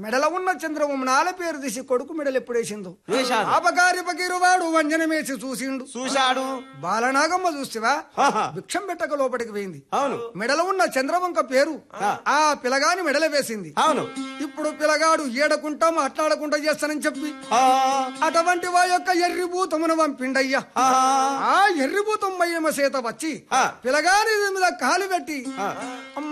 మెడలో ఉన్న చంద్రము నాల పేరు తీసి కొడుకు మెడలు ఎప్పుడేసిందో ఆపకారి పకీరువాడు వంజనమేసి చూశాడు బాలనాగమ్మ చూస్తేవా భిక్షం పెట్టక లోపలికి పోయింది మెడలో ఉన్న చంద్రవంక పేరు ఆ పిల్లగాని మెడల వేసింది ఇప్పుడు పిల్లగాడు ఏడకుంటా మాట్లాడకుండా చేస్తానని చెప్పి అటువంటి వా యొక్క ఎర్రిభూతమును పంపిండయ్యా ఆ ఎర్రిభూతం మయ్యమ చేత వచ్చి పిల్లగాని మీద కాలు పెట్టి